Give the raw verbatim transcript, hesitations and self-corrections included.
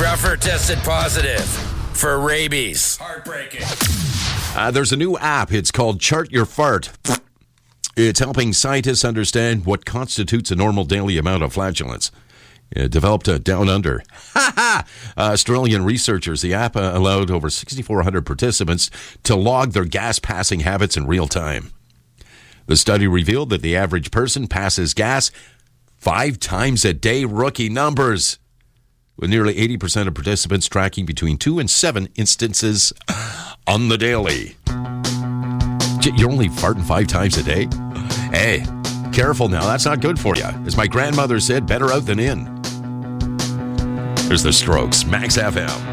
Bruffer tested positive for rabies. Heartbreaking. Uh, there's a new app. It's called Chart Your Fart. It's helping scientists understand what constitutes a normal daily amount of flatulence. Uh, developed uh, down under. uh, Australian researchers. The app uh, allowed over six thousand four hundred participants to log their gas-passing habits in real time. The study revealed that the average person passes gas five times a day. Rookie numbers. With nearly eighty percent of participants tracking between two and seven instances on the daily. You're only farting five times a day? Hey, careful now. That's not good for you. As my grandmother said, better out than in. There's the Strokes. Max F M.